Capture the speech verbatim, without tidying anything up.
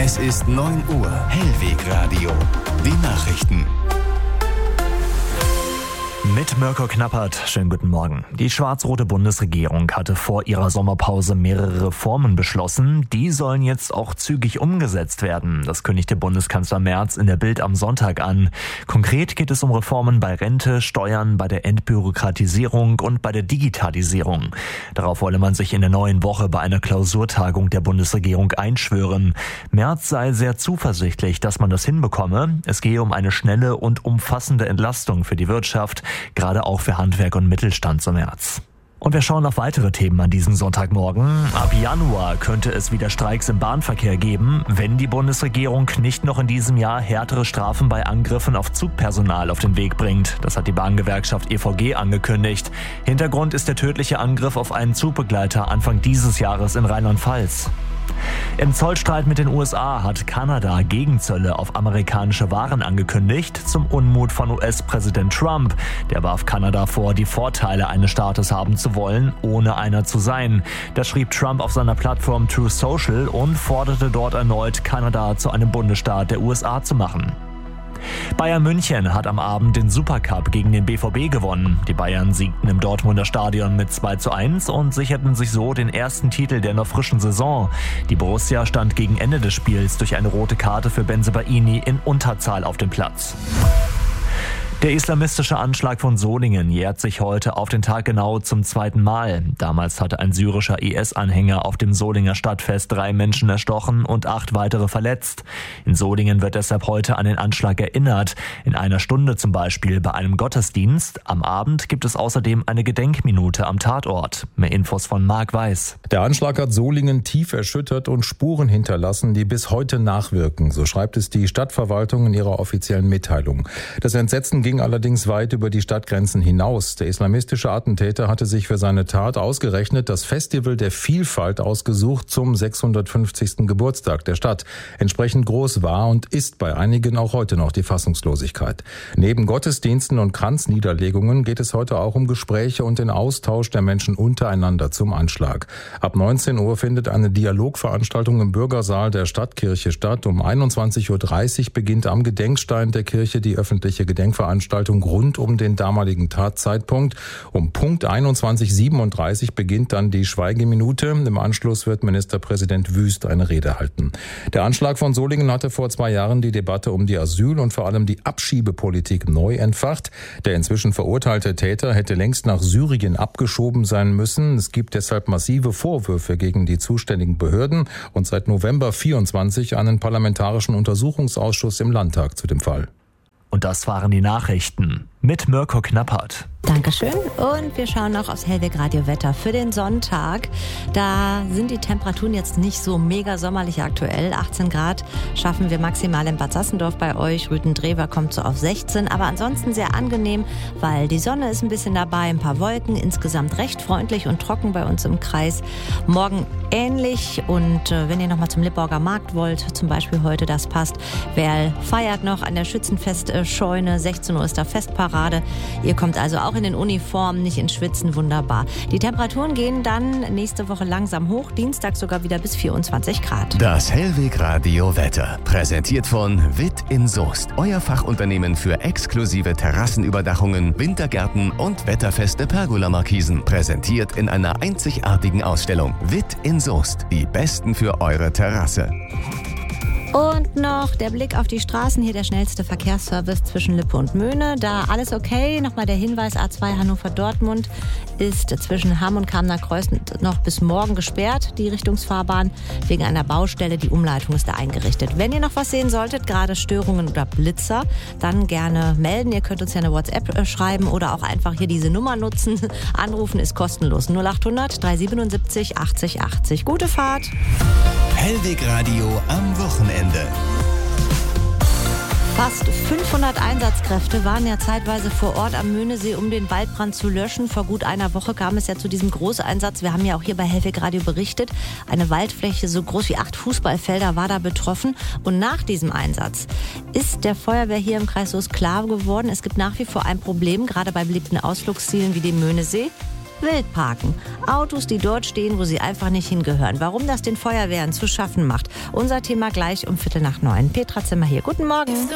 Es ist neun Uhr. Hellwegradio. Die Nachrichten. Mit Mirko Knappert. Schönen guten Morgen. Die schwarz-rote Bundesregierung hatte vor ihrer Sommerpause mehrere Reformen beschlossen. Die sollen jetzt auch zügig umgesetzt werden. Das kündigte Bundeskanzler Merz in der Bild am Sonntag an. Konkret geht es um Reformen bei Rente, Steuern, bei der Entbürokratisierung und bei der Digitalisierung. Darauf wolle man sich in der neuen Woche bei einer Klausurtagung der Bundesregierung einschwören. Merz sei sehr zuversichtlich, dass man das hinbekomme. Es gehe um eine schnelle und umfassende Entlastung für die Wirtschaft, gerade auch für Handwerk und Mittelstand zum März. Und wir schauen auf weitere Themen an diesem Sonntagmorgen. Ab Januar könnte es wieder Streiks im Bahnverkehr geben, wenn die Bundesregierung nicht noch in diesem Jahr härtere Strafen bei Angriffen auf Zugpersonal auf den Weg bringt. Das hat die Bahngewerkschaft E V G angekündigt. Hintergrund ist der tödliche Angriff auf einen Zugbegleiter Anfang dieses Jahres in Rheinland-Pfalz. Im Zollstreit mit den U S A hat Kanada Gegenzölle auf amerikanische Waren angekündigt, zum Unmut von U S-Präsident Trump. Der warf Kanada vor, die Vorteile eines Staates haben zu wollen, ohne einer zu sein. Das schrieb Trump auf seiner Plattform Truth Social und forderte dort erneut, Kanada zu einem Bundesstaat der U S A zu machen. Bayern München hat am Abend den Supercup gegen den B V B gewonnen. Die Bayern siegten im Dortmunder Stadion mit zwei zu eins und sicherten sich so den ersten Titel der noch frischen Saison. Die Borussia stand gegen Ende des Spiels durch eine rote Karte für Bensebaini in Unterzahl auf dem Platz. Der islamistische Anschlag von Solingen jährt sich heute auf den Tag genau zum zweiten Mal. Damals hatte ein syrischer I S-Anhänger auf dem Solinger Stadtfest drei Menschen erstochen und acht weitere verletzt. In Solingen wird deshalb heute an den Anschlag erinnert. In einer Stunde zum Beispiel bei einem Gottesdienst. Am Abend gibt es außerdem eine Gedenkminute am Tatort. Mehr Infos von Marc Weiß. Der Anschlag hat Solingen tief erschüttert und Spuren hinterlassen, die bis heute nachwirken. So schreibt es die Stadtverwaltung in ihrer offiziellen Mitteilung. Das Entsetzen ging allerdings weit über die Stadtgrenzen hinaus. Der islamistische Attentäter hatte sich für seine Tat ausgerechnet das Festival der Vielfalt ausgesucht zum sechshundertfünfzigsten Geburtstag der Stadt. Entsprechend groß war und ist bei einigen auch heute noch die Fassungslosigkeit. Neben Gottesdiensten und Kranzniederlegungen geht es heute auch um Gespräche und den Austausch der Menschen untereinander zum Anschlag. Ab neunzehn Uhr findet eine Dialogveranstaltung im Bürgersaal der Stadtkirche statt. Um einundzwanzig Uhr dreißig beginnt am Gedenkstein der Kirche die öffentliche Gedenkveranstaltung rund um den damaligen Tatzeitpunkt. Um Punkt einundzwanzig Uhr siebenunddreißig beginnt dann die Schweigeminute. Im Anschluss wird Ministerpräsident Wüst eine Rede halten. Der Anschlag von Solingen hatte vor zwei Jahren die Debatte um die Asyl- und vor allem die Abschiebepolitik neu entfacht. Der inzwischen verurteilte Täter hätte längst nach Syrien abgeschoben sein müssen. Es gibt deshalb massive Vorwürfe gegen die zuständigen Behörden und seit November vierundzwanzig einen parlamentarischen Untersuchungsausschuss im Landtag zu dem Fall. Und das waren die Nachrichten mit Mirko Knappert. Dankeschön. Und wir schauen noch aufs Hellwegradio-Wetter für den Sonntag. Da sind die Temperaturen jetzt nicht so mega sommerlich aktuell. achtzehn Grad schaffen wir maximal in Bad Sassendorf bei euch. Rüthendrewer kommt so auf sechzehn. Aber ansonsten sehr angenehm, weil die Sonne ist ein bisschen dabei, ein paar Wolken. Insgesamt recht freundlich und trocken bei uns im Kreis. Morgen ähnlich. Und äh, wenn ihr noch mal zum Lippauer Markt wollt, zum Beispiel heute, das passt. Wer feiert noch an der Schützenfestscheune? sechzehn Uhr ist da Festparade. Ihr kommt also auch in den Uniformen, nicht ins Schwitzen, wunderbar. Die Temperaturen gehen dann nächste Woche langsam hoch, Dienstag sogar wieder bis vierundzwanzig Grad. Das Hellwegradio Wetter, präsentiert von Witt in Soest. Euer Fachunternehmen für exklusive Terrassenüberdachungen, Wintergärten und wetterfeste Pergola-Markisen. Präsentiert in einer einzigartigen Ausstellung. Witt in Soest, die Besten für eure Terrasse. Und noch der Blick auf die Straßen. Hier der schnellste Verkehrsservice zwischen Lippe und Möhne. Da alles okay. Nochmal der Hinweis, A zwei Hannover-Dortmund ist zwischen Hamm und Kamener-Kreuz noch bis morgen gesperrt. Die Richtungsfahrbahn wegen einer Baustelle. Die Umleitung ist da eingerichtet. Wenn ihr noch was sehen solltet, gerade Störungen oder Blitzer, dann gerne melden. Ihr könnt uns ja eine WhatsApp schreiben oder auch einfach hier diese Nummer nutzen. Anrufen ist kostenlos. null achthundert dreihundertsiebenundsiebzig achtzig achtzig. Gute Fahrt. Hellwegradio am Wochenende. Fast fünfhundert Einsatzkräfte waren ja zeitweise vor Ort am Möhnesee, um den Waldbrand zu löschen. Vor gut einer Woche kam es ja zu diesem Großeinsatz. Wir haben ja auch hier bei Hellwegradio berichtet. Eine Waldfläche so groß wie acht Fußballfelder war da betroffen. Und nach diesem Einsatz ist der Feuerwehr hier im Kreis Soest klar geworden, es gibt nach wie vor ein Problem, gerade bei beliebten Ausflugszielen wie dem Möhnesee. Wildparken. Autos, die dort stehen, wo sie einfach nicht hingehören. Warum das den Feuerwehren zu schaffen macht. Unser Thema gleich um Viertel nach neun. Petra Zimmer hier. Guten Morgen.